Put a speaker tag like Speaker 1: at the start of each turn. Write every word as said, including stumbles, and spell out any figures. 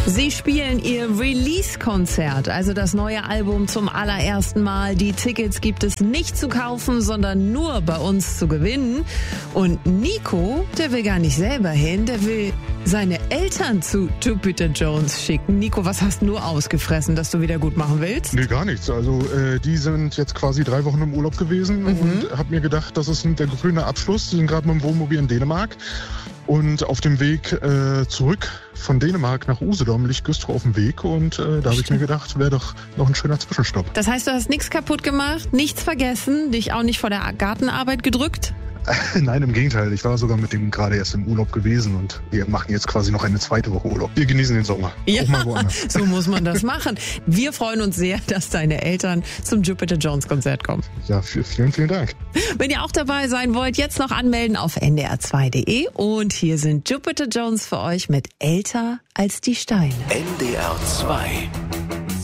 Speaker 1: Sie spielen ihr Release-Konzert, also das neue Album zum allerersten Mal. Die Tickets gibt es nicht zu kaufen, sondern nur bei uns zu gewinnen. Und Nico, der will gar nicht selber hin, der will seine Eltern zu Jupiter Jones schicken. Nico, was hast du ausgefressen, dass du wieder gut machen willst?
Speaker 2: Nee, gar nichts. Also äh, die sind jetzt quasi drei Wochen im Urlaub gewesen mhm. und hab mir gedacht, das ist der grüne Abschluss. Die sind gerade mit dem Wohnmobil in Dänemark. Und auf dem Weg äh, zurück von Dänemark nach Usedom liegt Güstrow auf dem Weg. Und äh, da habe ich mir gedacht, wäre doch noch ein schöner Zwischenstopp.
Speaker 1: Das heißt, du hast nichts kaputt gemacht, nichts vergessen, dich auch nicht vor der Gartenarbeit gedrückt?
Speaker 2: Nein, im Gegenteil. Ich war sogar mit dem gerade erst im Urlaub gewesen und wir machen jetzt quasi noch eine zweite Woche Urlaub. Wir genießen den Sommer.
Speaker 1: Ja,
Speaker 2: auch mal woanders.
Speaker 1: So muss man das machen. Wir freuen uns sehr, dass deine Eltern zum Jupiter Jones Konzert kommen.
Speaker 2: Ja, vielen, vielen Dank.
Speaker 1: Wenn ihr auch dabei sein wollt, jetzt noch anmelden auf n d r zwei punkt d e und hier sind Jupiter Jones für euch mit Älter als die Steine.
Speaker 3: N D R zwei